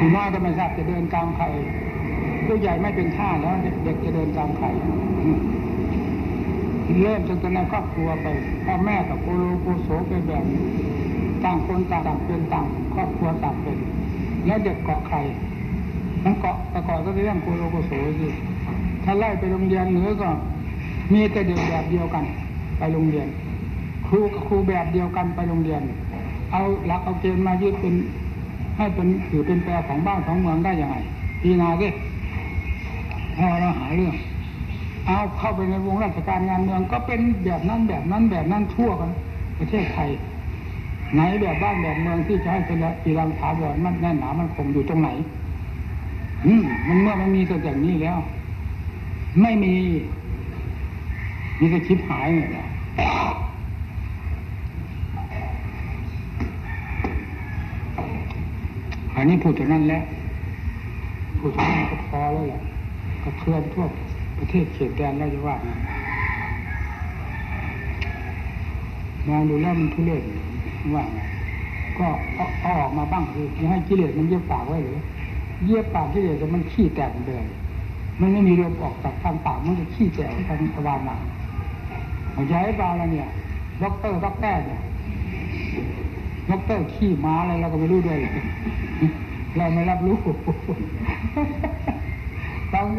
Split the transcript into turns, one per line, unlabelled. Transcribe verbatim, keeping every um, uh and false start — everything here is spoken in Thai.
ผู้น้อยก็ไม่ทราบจะเดินตามใครผู้ใหญ่ไม่เป็นท่าแล้วเด็กจะเดินตามใครเริ่มตั้งแต่ในครอบครัวไปพ่อแม่กับโกโลโกโสเป็นแบบต่างคนต่างเป็นต่างครอบครัวต่างเป็นแล้วเด็กเกาะใครมันเกาะแต่เกาะก็เรื่องโกโลโกโสสิถ้าไล่ไปโรงเรียนเหนือก็มีแต่เด็กแบบเดียวกันไปโรงเรียนครูกับครูแบบเดียวกันไปโรงเรียนเอาหลักเอาเกณฑ์มายึดเป็นให้เป็นถือเป็นแปรของบ้านของเมืองได้ยังไงพีนาดิพอเราหาเรื่องเอาเข้าไปในวงราชการงานเมืองก็เป็นแบบนั้นแบบนั้นแบบนั้นทั่วกันประเทศไทยไหนแบบบ้านแบบเมืองที่จะให้เป็นอีรังถาวรมันแน่นหนามันคงอยู่ตรงไหนอืมมันเมื่อมันมีตัวอย่างนี้แล้วไม่มีมีแต่ชิบหายเนี่ยแหละอันนี้พูดถึงนั้นแล้วพูดถึงนั้นก็พอแล้วแหละก็เทือนทั่วประเทศเขตแดนแล้วจะว่ามองดูแล้วมันทุเรศว่าก็เอาออกมาบ้างคือให้กิเลสมันเย็บปากไว้หรือเย็บปากกิเลสมันขี้แตกเลยมันไม่มีลมออกจากทางปากมันจะขี้แตกทางทวารหนักมันย้ายบาแล้วเนี่ยด็อกเตอร์ด็อกแต้เนี่ยด็อกเตอร์ขี้ม้าอะไรเราก็ไม่รู้ด้วยเราไม่รับรู้